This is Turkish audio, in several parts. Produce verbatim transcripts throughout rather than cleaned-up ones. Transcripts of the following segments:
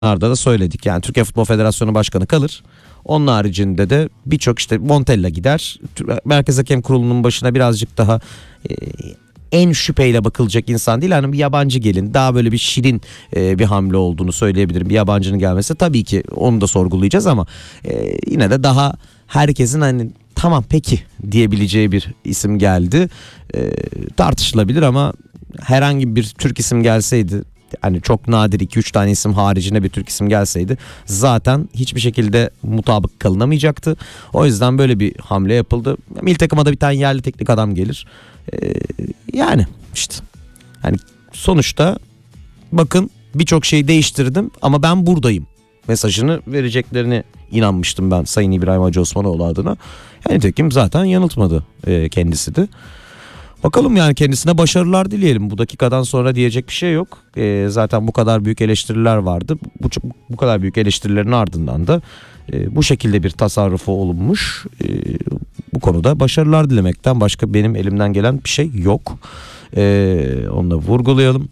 Arda da söyledik. Yani Türkiye Futbol Federasyonu Başkanı kalır. Onun haricinde de birçok işte Montella gider. Merkez Hakem Kurulu'nun başına birazcık daha e, en şüpheyle bakılacak insan değil. Hani bir yabancı gelin, daha böyle bir şirin e, bir hamle olduğunu söyleyebilirim. Bir yabancının gelmesi tabii ki onu da sorgulayacağız ama e, yine de daha herkesin hani tamam peki diyebileceği bir isim geldi. E, tartışılabilir ama herhangi bir Türk isim gelseydi, hani çok nadir iki üç tane isim haricinde bir Türk isim gelseydi zaten hiçbir şekilde mutabık kalınamayacaktı. O yüzden böyle bir hamle yapıldı. Milli takıma da bir tane yerli teknik adam gelir. Ee, yani işte hani sonuçta bakın birçok şeyi değiştirdim ama ben buradayım mesajını vereceklerine inanmıştım ben Sayın İbrahim Hacı Osmanoğlu adına. Yani nitekim zaten yanıltmadı e, kendisi de. Bakalım, yani kendisine başarılar dileyelim. Bu dakikadan sonra diyecek bir şey yok. E, zaten bu kadar büyük eleştiriler vardı. Bu, bu kadar büyük eleştirilerin ardından da e, bu şekilde bir tasarrufu olunmuş. E, bu konuda başarılar dilemekten başka benim elimden gelen bir şey yok. E, onu da vurgulayalım.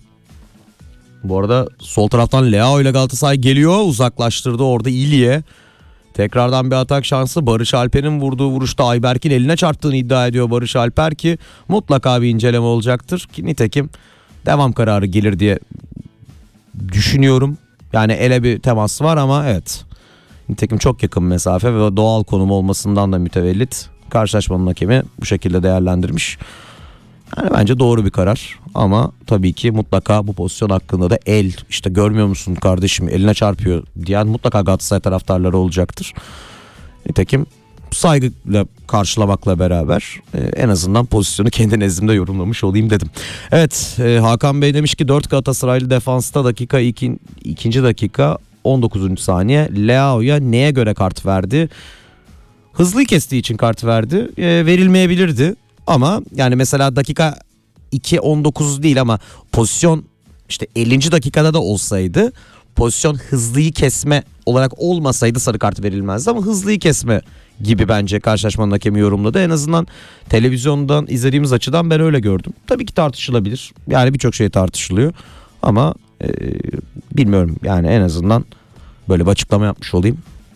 Bu arada sol taraftan Leao ile Galatasaray geliyor. Uzaklaştırdı orada İlye. Tekrardan bir atak şansı. Barış Alper'in vurduğu vuruşta Ayberk'in eline çarptığını iddia ediyor Barış Alper ki mutlaka bir inceleme olacaktır. Ki nitekim devam kararı gelir diye düşünüyorum. Yani ele bir temas var ama evet. Nitekim çok yakın mesafe ve doğal konum olmasından da mütevellit karşılaşmanın hakemi bu şekilde değerlendirmiş. Yani bence doğru bir karar ama tabii ki mutlaka bu pozisyon hakkında da el, işte görmüyor musun kardeşim eline çarpıyor diyen mutlaka Galatasaray taraftarları olacaktır. Nitekim saygıyla karşılamakla beraber e, en azından pozisyonu kendi nezdimde yorumlamış olayım dedim. Evet, e, Hakan Bey demiş ki dört Galatasaraylı defansta dakika iki, ikinci dakika on dokuzuncu saniye Leao'ya neye göre kart verdi? Hızlıyı kestiği için kart verdi. E, verilmeyebilirdi. Ama yani mesela dakika iki on dokuz değil ama pozisyon işte ellinci dakikada da olsaydı, pozisyon hızlıyı kesme olarak olmasaydı sarı kart verilmezdi ama hızlıyı kesme gibi bence karşılaşmanın hakemi yorumladı. En azından televizyondan izlediğimiz açıdan ben öyle gördüm. Tabii ki tartışılabilir. Yani birçok şey tartışılıyor ama e, bilmiyorum, yani en azından böyle bir açıklama yapmış olayım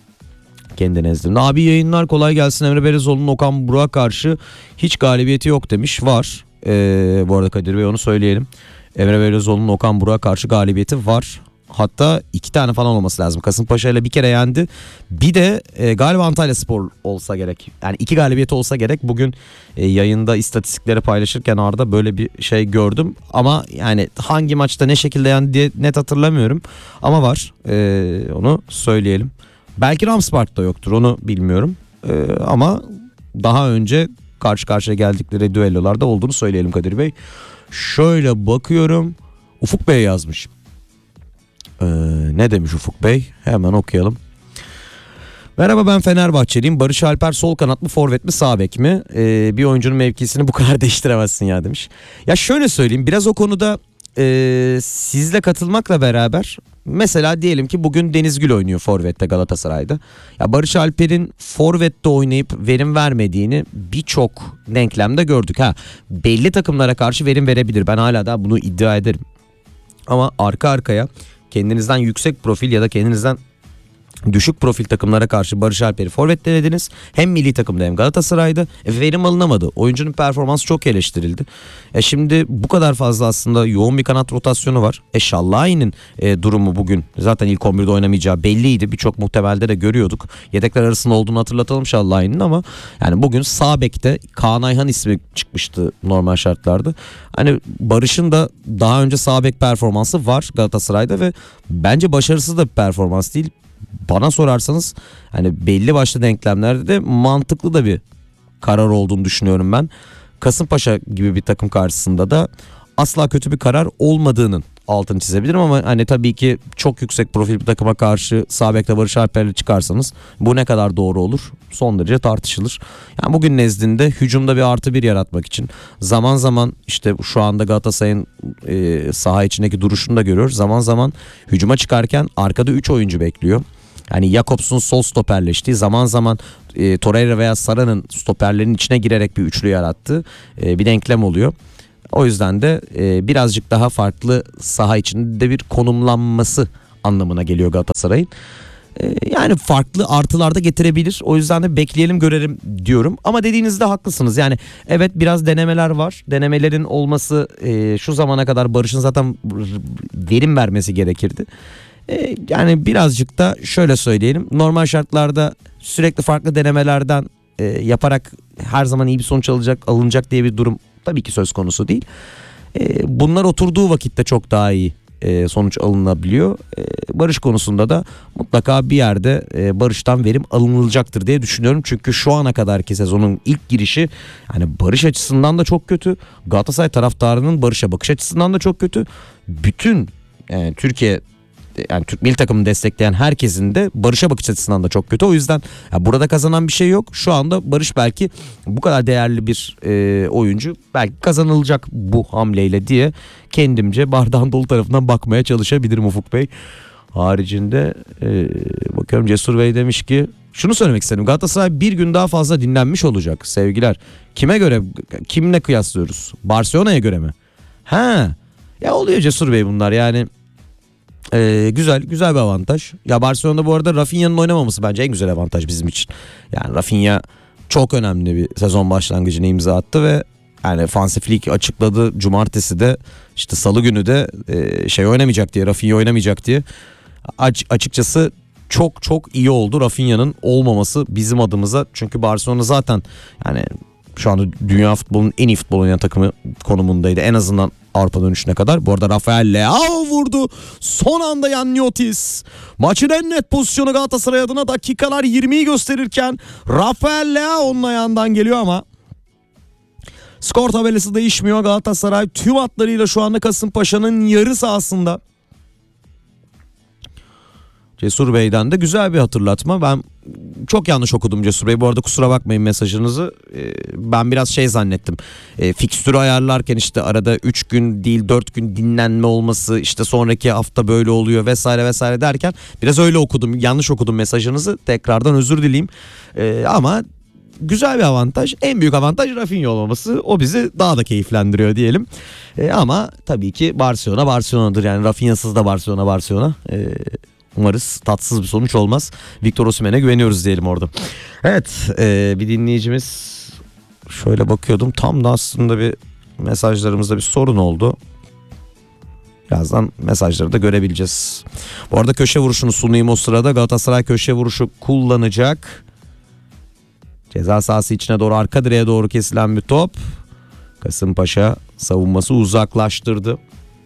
kendi nezdimde. Abi yayınlar, kolay gelsin. Emre Belezoğlu'nun Okan Buruk'a karşı hiç galibiyeti yok demiş. Var. Ee, bu arada Kadir Bey onu söyleyelim. Emre Belezoğlu'nun Okan Buruk'a karşı galibiyeti var. Hatta iki tane falan olması lazım. Kasımpaşa ile bir kere yendi. Bir de e, galiba Antalyaspor olsa gerek. Yani iki galibiyeti olsa gerek. Bugün e, yayında istatistikleri paylaşırken Arda böyle bir şey gördüm. Ama yani hangi maçta ne şekilde yendi diye net hatırlamıyorum. Ama var. E, onu söyleyelim. Belki Ramspark'ta yoktur, onu bilmiyorum. Ee, ama daha önce karşı karşıya geldikleri düellolarda olduğunu söyleyelim Kadir Bey. Şöyle bakıyorum. Ufuk Bey yazmış. Ee, ne demiş Ufuk Bey? Hemen okuyalım. Merhaba, ben Fenerbahçeliyim. Barış Alper sol kanat mı, forvet mi, sağ bek mi? Ee, bir oyuncunun mevkisini bu kadar değiştiremezsin ya demiş. Ya şöyle söyleyeyim, biraz o konuda e, sizle katılmakla beraber mesela diyelim ki bugün Deniz Gül oynuyor forvette Galatasaray'da. Ya Barış Alper'in forvette oynayıp verim vermediğini birçok denklemde gördük. Ha, belli takımlara karşı verim verebilir. Ben hala da bunu iddia ederim. Ama arka arkaya kendinizden yüksek profil ya da kendinizden düşük profil takımlara karşı Barış Alper'i forvet denediniz. Hem milli takımda hem Galatasaray'da. E, verim alınamadı. Oyuncunun performansı çok eleştirildi. E, şimdi bu kadar fazla aslında yoğun bir kanat rotasyonu var. E, Şallayi'nin e, durumu bugün zaten ilk on birde oynamayacağı belliydi. Birçok muhtemelde de görüyorduk. Yedekler arasında olduğunu hatırlatalım Şallayi'nin ama yani bugün sağ bekte Kaan Ayhan ismi çıkmıştı normal şartlarda. Hani Barış'ın da daha önce sağ bek performansı var Galatasaray'da ve bence başarısız da bir performans değil. Bana sorarsanız hani belli başlı denklemlerde de mantıklı da bir karar olduğunu düşünüyorum ben. Kasımpaşa gibi bir takım karşısında da asla kötü bir karar olmadığının altını çizebilirim ama hani tabii ki çok yüksek profil bir takıma karşı sağ bekte Barış Alper'le çıkarsanız bu ne kadar doğru olur son derece tartışılır. Yani bugün nezdinde hücumda bir artı bir yaratmak için zaman zaman işte şu anda Galatasaray'ın e, saha içindeki duruşunu da görüyoruz. Zaman zaman hücuma çıkarken arkada üç oyuncu bekliyor. Yani Jakobs'un sol stoperleştiği, zaman zaman e, Torreira veya Sara'nın stoperlerin içine girerek bir üçlü yarattığı e, bir denklem oluyor. O yüzden de e, birazcık daha farklı saha içinde bir konumlanması anlamına geliyor Galatasaray'ın. Ee, yani farklı artılar da getirebilir. O yüzden de bekleyelim görelim diyorum. Ama dediğinizde haklısınız. Yani evet biraz denemeler var. Denemelerin olması e, şu zamana kadar Barış'ın zaten verim vermesi gerekirdi. E, yani birazcık da şöyle söyleyelim. Normal şartlarda sürekli farklı denemelerden e, yaparak her zaman iyi bir sonuç alacak, alınacak diye bir durum tabii ki söz konusu değil. E, bunlar oturduğu vakitte çok daha iyi e, sonuç alınabiliyor. E, Barış konusunda da mutlaka bir yerde e, Barış'tan verim alınılacaktır diye düşünüyorum. Çünkü şu ana kadarki sezonun ilk girişi yani Barış açısından da çok kötü. Galatasaray taraftarının Barış'a bakış açısından da çok kötü. Bütün yani Türkiye yani Türk milli takımını destekleyen herkesin de Barış'a bakış açısından da çok kötü. O yüzden ya burada kazanan bir şey yok. Şu anda Barış belki bu kadar değerli bir e, oyuncu belki kazanılacak bu hamleyle diye kendimce bardağın dolu tarafından bakmaya çalışabilirim Ufuk Bey. Haricinde e, bakıyorum Cesur Bey demiş ki şunu söylemek istedim. Galatasaray bir gün daha fazla dinlenmiş olacak sevgiler. Kime göre, kimle kıyaslıyoruz? Barcelona'ya göre mi? Ha, ya oluyor Cesur Bey bunlar yani. Ee, güzel güzel bir avantaj. Ya Barcelona'da bu arada Rafinha'nın oynamaması bence en güzel avantaj bizim için. Yani Rafinha çok önemli bir sezon başlangıcına imza attı ve yani Hansi Flick açıkladı cumartesi de işte salı günü de e, şey oynamayacak diye, Rafinha oynamayacak diye. Aç, açıkçası çok çok iyi oldu Rafinha'nın olmaması bizim adımıza. Çünkü Barcelona zaten yani şu anda dünya futbolunun en iyi futbol oynayan takımı konumundaydı. En azından Avrupa dönüşüne kadar. Bu arada Rafael Leao vurdu. Son anda Yanyotis. Maçın en net pozisyonu Galatasaray adına dakikalar yirmiyi gösterirken Rafael Leao'nun ayağından geliyor ama skor tabelası değişmiyor. Galatasaray tüm hatlarıyla şu anda Kasımpaşa'nın yarı sahasında. Cesur Bey'den de güzel bir hatırlatma. Ben çok yanlış okudum Cesur Bey. Bu arada kusura bakmayın mesajınızı. Ee, ben biraz şey zannettim. Ee, fikstürü ayarlarken işte arada üç gün değil dört gün dinlenme olması, işte sonraki hafta böyle oluyor vesaire vesaire derken biraz öyle okudum. Yanlış okudum mesajınızı. Tekrardan özür dileyim. Ee, ama güzel bir avantaj. En büyük avantaj Rafinha olmaması. O bizi daha da keyiflendiriyor diyelim. Ee, ama tabii ki Barcelona Barcelona'dır. Yani Rafinha'sız da Barcelona Barcelona. Ee, Umarız tatsız bir sonuç olmaz. Victor Osimhen'e güveniyoruz diyelim orada. Evet, e, bir dinleyicimiz şöyle bakıyordum. Tam da aslında bir mesajlarımızda bir sorun oldu. Birazdan mesajları da görebileceğiz. Bu arada köşe vuruşunu sunayım o sırada. Galatasaray köşe vuruşu kullanacak. Ceza sahası içine doğru, arka direğe doğru kesilen bir top. Kasımpaşa savunması uzaklaştırdı.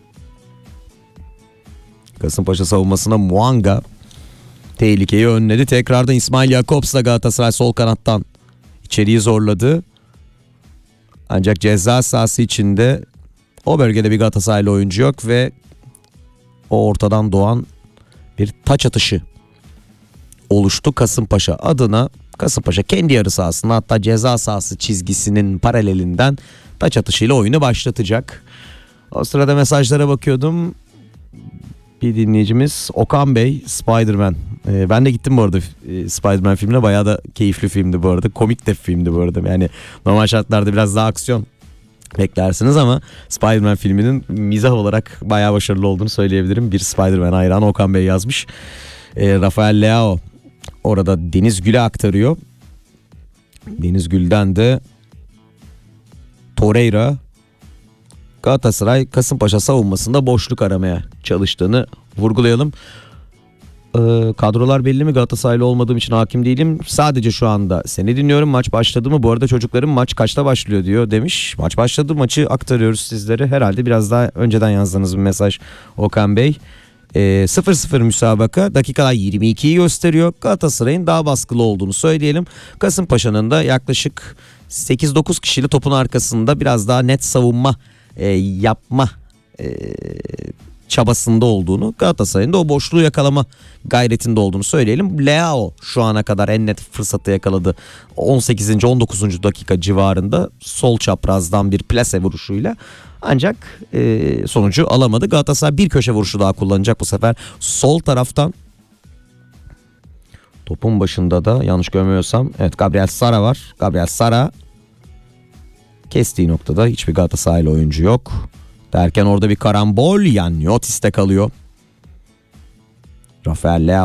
Kasımpaşa savunmasına Muanga tehlikeyi önledi. Tekrardan İsmail Jakobs'la Galatasaray sol kanattan içeriği zorladı. Ancak ceza sahası içinde o bölgede bir Galatasaraylı oyuncu yok ve o ortadan doğan bir taç atışı oluştu Kasımpaşa adına. Kasımpaşa kendi yarı sahasında, hatta ceza sahası çizgisinin paralelinden taç atışıyla oyunu başlatacak. O sırada mesajlara bakıyordum. Bir dinleyicimiz Okan Bey, Spider-Man. Ee, ben de gittim bu arada e, Spider-Man filmine. Bayağı da keyifli filmdi bu arada. Komik de filmdi bu arada. Yani normal şartlarda biraz daha aksiyon beklersiniz ama Spider-Man filminin mizah olarak bayağı başarılı olduğunu söyleyebilirim. Bir Spider-Man hayranı Okan Bey yazmış. Ee, Rafael Leao orada Deniz Gül'e aktarıyor. Deniz Gül'den de Torreira Galatasaray Kasımpaşa savunmasında boşluk aramaya çalıştığını vurgulayalım. Ee, kadrolar belli mi? Galatasaraylı olmadığım için hakim değilim. Sadece şu anda seni dinliyorum. Maç başladı mı? Bu arada çocuklarım maç kaçta başlıyor diyor demiş. Maç başladı. Maçı aktarıyoruz sizlere. Herhalde biraz daha önceden yazdığınız bir mesaj Okan Bey. Ee, sıfır sıfır müsabaka, dakikalar yirmi ikiyi gösteriyor. Galatasaray'ın daha baskılı olduğunu söyleyelim. Kasımpaşa'nın da yaklaşık sekiz dokuz kişili topun arkasında biraz daha net savunma E, yapma e, çabasında olduğunu, Galatasaray'ın da o boşluğu yakalama gayretinde olduğunu söyleyelim. Leao şu ana kadar en net fırsatı yakaladı. on sekizinci on dokuzuncu dakika civarında sol çaprazdan bir plase vuruşuyla, ancak e, sonucu alamadı. Galatasaray bir köşe vuruşu daha kullanacak bu sefer sol taraftan. Topun başında da yanlış görmüyorsam evet Gabriel Sara var. Gabriel Sara kestiği noktada hiçbir Galatasaraylı oyuncu yok. Derken orada bir karambol, Yanyotis'te kalıyor. Rafael Leao